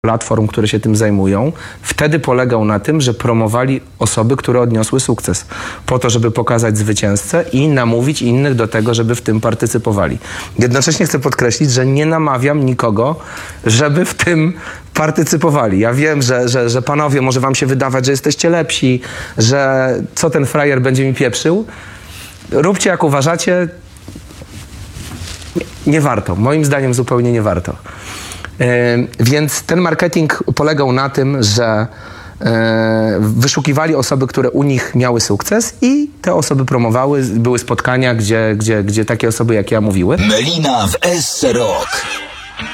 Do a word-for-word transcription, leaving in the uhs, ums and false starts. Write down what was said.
platform, które się tym zajmują, wtedy polegał na tym, że promowali osoby, które odniosły sukces, po to, żeby pokazać zwycięzcę i namówić innych do tego, żeby w tym partycypowali. Jednocześnie chcę podkreślić, że nie namawiam nikogo, żeby w tym partycypowali. Ja wiem, że, że, że panowie, może wam się wydawać, że jesteście lepsi, że co ten frajer będzie mi pieprzył. Róbcie jak uważacie. Nie, nie warto. Moim zdaniem zupełnie nie warto. Więc ten marketing polegał na tym, że wyszukiwali osoby, które u nich miały sukces i te osoby promowały. Były spotkania, gdzie, gdzie, gdzie takie osoby jak ja mówiły. Melina w S C Rock.